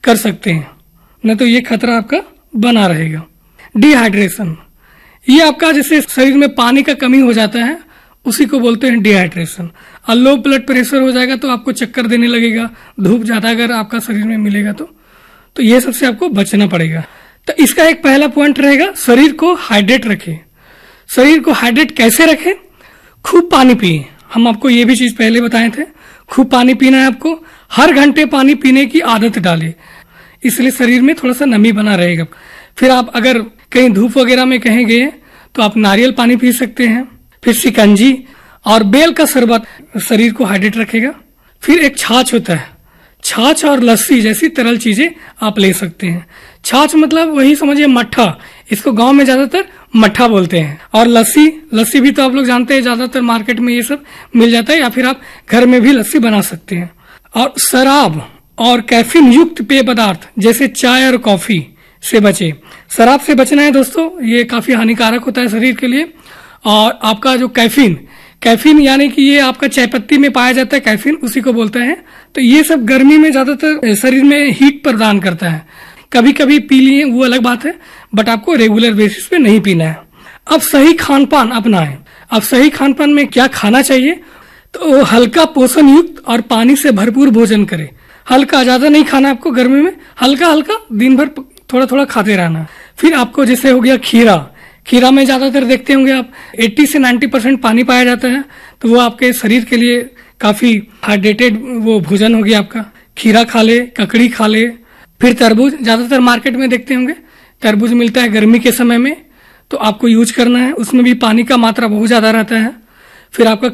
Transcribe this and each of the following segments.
कर सकते हैं, न तो ये खतरा आपका बना रहेगा। डिहाइड्रेशन, ये आपका जैसे शरीर में पानी का कमी हो जाता है, उसी को बोलते हैं डिहाइड्रेशन। और लो ब्लड प्रेशर हो जाएगा तो आपको चक्कर देने लगेगा, धूप ज्यादा अगर आपका शरीर में मिलेगा तो ये सबसे आपको बचना पड़ेगा। तो इसका एक पहला पॉइंट रहेगा, शरीर को हाइड्रेट रखें। शरीर को हाइड्रेट कैसे रखें? खूब पानी पिए। हम आपको ये भी चीज पहले बताए थे, खूब पानी पीना है आपको। हर घंटे पानी पीने की आदत डालें, इसलिए शरीर में थोड़ा सा नमी बना रहेगा। फिर आप अगर कहीं धूप वगैरह में कहीं गए तो आप नारियल पानी पी सकते हैं। फिर शिकंजी और बेल का शरबत शरीर को हाइड्रेट रखेगा। फिर एक छाछ होता है, छाछ और लस्सी जैसी तरल चीजें आप ले सकते हैं। छाछ मतलब वही समझिए मट्ठा, इसको गांव में ज्यादातर मट्ठा बोलते हैं। और लस्सी भी तो आप लोग जानते हैं, ज्यादातर मार्केट में ये सब मिल जाता है, या फिर आप घर में भी लस्सी बना सकते हैं। और शराब और कैफीन युक्त पेय पदार्थ जैसे चाय और कॉफी से बचे। शराब से बचना है दोस्तों, ये काफी हानिकारक होता है शरीर के लिए। और आपका जो कैफीन यानी कि ये आपका चाय पत्ती में पाया जाता है, कैफीन उसी को बोलते हैं। तो ये सब गर्मी में ज्यादातर शरीर में हीट प्रदान करता है। कभी कभी पी लिए वो अलग बात है, बट आपको रेगुलर बेसिस पे नहीं पीना है। अब सही खान पान अपनाएं। अब सही खान पान में क्या खाना चाहिए? तो हल्का पोषण युक्त और पानी से भरपूर भोजन करें। हल्का, ज्यादा नहीं खाना आपको गर्मी में, हल्का हल्का दिन भर थोड़ा थोड़ा खाते रहना। फिर आपको जैसे हो गया खीरा में ज्यादातर देखते होंगे आप 80 से 90% पानी पाया जाता है, तो वो आपके शरीर के लिए काफी हाइड्रेटेड वो भोजन हो गया आपका। खीरा खा ले, ककड़ी खा ले। फिर तरबूज, ज्यादातर मार्केट में देखते होंगे तरबूज मिलता है गर्मी के समय में, तो आपको यूज करना है, उसमें भी पानी का मात्रा बहुत ज्यादा रहता है। फिर आपका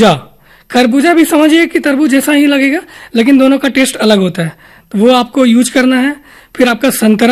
खरबूजा भी समझिए कि तरबूज जैसा ही लगेगा, लेकिन दोनों का टेस्ट अलग होता है, तो वो आपको यूज करना है। फिर आपका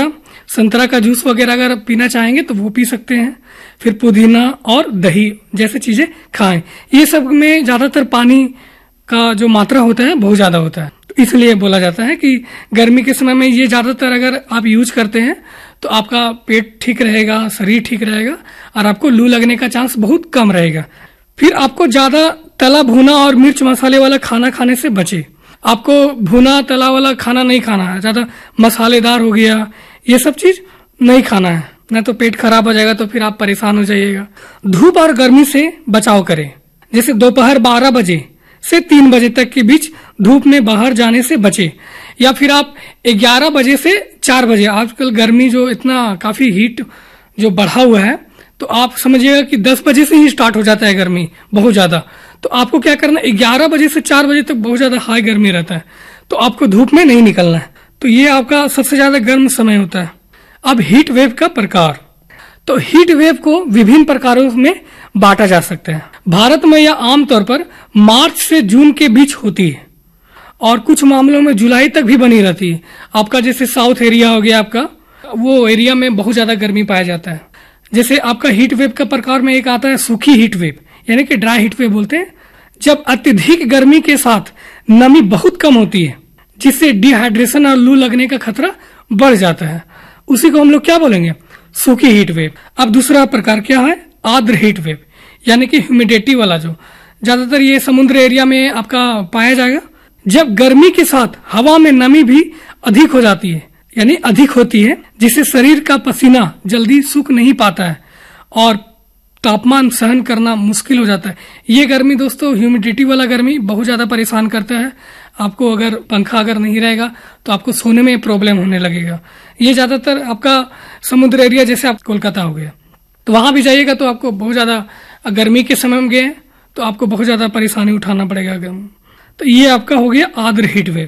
संतरा का जूस वगैरह अगर आप पीना चाहेंगे तो वो पी सकते हैं। फिर पुदीना और दही जैसे चीजें खाएं। ये सब में ज्यादातर पानी का जो मात्रा होता है बहुत ज्यादा होता है, तो इसलिए बोला जाता है कि गर्मी के समय में ये ज्यादातर अगर आप यूज करते हैं तो आपका पेट ठीक रहेगा, शरीर ठीक रहेगा, और आपको लू लगने का चांस बहुत कम रहेगा। फिर आपको ज्यादा तला भुना और मिर्च मसाले वाला खाना खाने से बचे। आपको भुना तला वाला खाना नहीं खाना है, ज्यादा मसालेदार हो गया ये सब चीज नहीं खाना है, न तो पेट खराब हो जाएगा, तो फिर आप परेशान हो जाइएगा। धूप और गर्मी से बचाव करें। जैसे दोपहर 12 बजे से 3 बजे तक के बीच धूप में बाहर जाने से बचे, या फिर आप 11 बजे से 4 बजे। आजकल गर्मी जो इतना काफी हीट जो बढ़ा हुआ है, तो आप समझिएगा कि 10 बजे से ही स्टार्ट हो जाता है गर्मी बहुत ज्यादा। तो आपको क्या करना है, 11 बजे से 4 बजे तक बहुत ज्यादा हाई गर्मी रहता है, तो आपको धूप में नहीं निकलना है। तो ये आपका सबसे ज्यादा गर्म समय होता है। अब हीट वेव का प्रकार, तो हीट वेव को विभिन्न प्रकारों में बांटा जा सकता है। भारत में यह आमतौर पर मार्च से जून के बीच होती है, और कुछ मामलों में जुलाई तक भी बनी रहती है। आपका जैसे साउथ एरिया हो गया आपका, वो एरिया में बहुत ज्यादा गर्मी पाया जाता है। जैसे आपका हीट वेव का प्रकार में एक आता है सूखी हीट वेव, यानी कि ड्राई हीट वेव बोलते हैं, जब अत्यधिक गर्मी के साथ नमी बहुत कम होती है, जिससे डिहाइड्रेशन और लू लगने का खतरा बढ़ जाता है। उसी को हम लोग क्या बोलेंगे, सूखी हीट वेव। अब दूसरा प्रकार क्या है, आर्द्र हीट वेव, यानी कि ह्यूमिडिटी वाला, जो ज्यादातर ये समुद्र एरिया में आपका पाया जाएगा। जब गर्मी के साथ हवा में नमी भी अधिक हो जाती है, यानी अधिक होती है, जिससे शरीर का पसीना जल्दी सूख नहीं पाता है और तापमान सहन करना मुश्किल हो जाता है। ये गर्मी दोस्तों, ह्यूमिडिटी वाला गर्मी बहुत ज्यादा परेशान करता है। आपको अगर पंखा अगर नहीं रहेगा तो आपको सोने में प्रॉब्लम होने लगेगा। ये ज्यादातर आपका समुद्र एरिया, जैसे आप कोलकाता हो गया, तो वहां भी जाइएगा तो आपको बहुत ज्यादा, गर्मी के समय में गए तो आपको बहुत ज्यादा परेशानी उठाना पड़ेगा गर्म। तो ये आपका हो गया आर्द्र हीट वेव।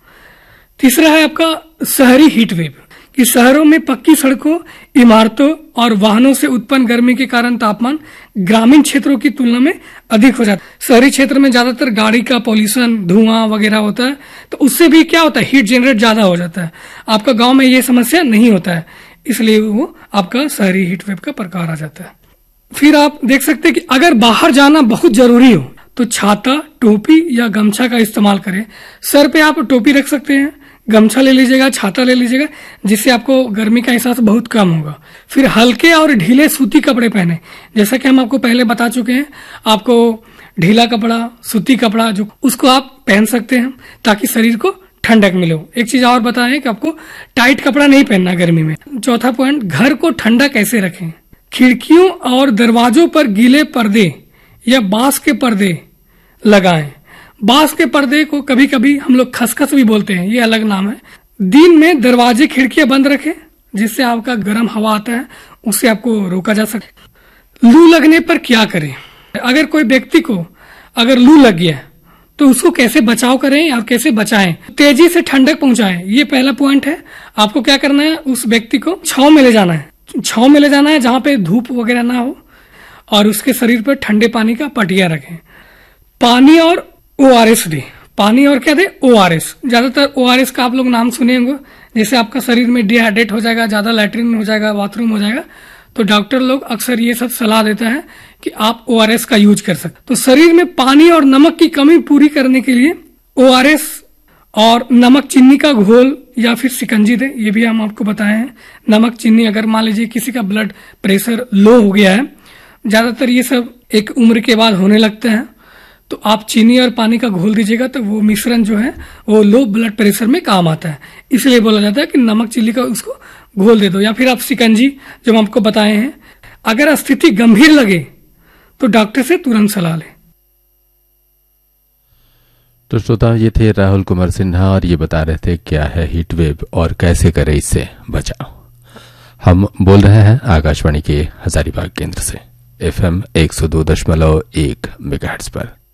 तीसरा है आपका शहरी हीट वेव, कि शहरों में पक्की सड़कों, इमारतों और वाहनों से उत्पन्न गर्मी के कारण तापमान ग्रामीण क्षेत्रों की तुलना में अधिक हो जाता है। शहरी क्षेत्र में ज्यादातर गाड़ी का पॉल्यूशन, धुआं वगैरह होता है, तो उससे भी क्या होता है, हीट जनरेट ज्यादा हो जाता है। आपका गांव में ये समस्या नहीं होता है, इसलिए वो आपका शहरी हीट वेव का प्रकार आ जाता है। फिर आप देख सकते हैं कि अगर बाहर जाना बहुत जरूरी हो तो छाता, टोपी या गमछा का इस्तेमाल करें। सर पे आप टोपी रख सकते हैं, गमछा ले लीजिएगा, छाता ले लीजिएगा, जिससे आपको गर्मी का एहसास बहुत कम होगा। फिर हल्के और ढीले सूती कपड़े पहने, जैसा कि हम आपको पहले बता चुके हैं। आपको ढीला कपड़ा, सूती कपड़ा जो उसको आप पहन सकते हैं, ताकि शरीर को ठंडक मिले। एक चीज और बताएं कि आपको टाइट कपड़ा नहीं पहनना गर्मी में। चौथा पॉइंट, घर को ठंडा कैसे रखें। खिड़कियों और दरवाजों पर गीले पर्दे या बांस के पर्दे लगाएं। बांस के पर्दे को कभी कभी हम लोग खसखस भी बोलते हैं, ये अलग नाम है। दिन में दरवाजे खिड़कियां बंद रखें, जिससे आपका गर्म हवा आता है, उससे आपको रोका जा सके। लू लगने पर क्या करें। अगर कोई व्यक्ति को अगर लू लग गया तो उसको कैसे बचाव करें और कैसे बचाएं। तेजी से ठंडक पहुंचाएं, ये पहला पॉइंट है। आपको क्या करना है, उस व्यक्ति को छांव में ले जाना है। छांव में ले जाना है जहां पे धूप वगैरह ना हो, और उसके शरीर पर ठंडे पानी का पटिया रखें। पानी और ORS दें। पानी और क्या दें, ORS। ज्यादातर ORS का आप लोग नाम सुने होंगे। जैसे आपका शरीर में डिहाइड्रेट हो जाएगा, ज्यादा लैट्रिन हो जाएगा, बाथरूम हो जाएगा, तो डॉक्टर लोग अक्सर ये सब सलाह देता है कि आप ORS का यूज कर सकते। तो शरीर में पानी और नमक की कमी पूरी करने के लिए ORS और नमक चीनी का घोल या फिर शिकंजी दे, ये भी हम आपको बताए हैं। नमक चीनी, अगर मान लीजिए किसी का ब्लड प्रेशर लो हो गया है, ज्यादातर ये सब एक उम्र के बाद होने लगते हैं, तो आप चीनी और पानी का घोल दीजिएगा, तो वो मिश्रण जो है वो लो ब्लड प्रेशर में काम आता है। इसलिए बोला जाता है कि नमक चीनी का उसको घोल दे दो, या फिर आप शिकंजी जो हम आपको बताए हैं। अगर स्थिति गंभीर लगे तो डॉक्टर से तुरंत सलाह लें। तो श्रोता, ये थे राहुल कुमार सिन्हा और ये बता रहे थे क्या है हीट वेव और कैसे करें इससे बचाव। हम बोल रहे हैं आकाशवाणी के हजारीबाग केंद्र से FM 102.1 मेगाहर्ट्ज पर।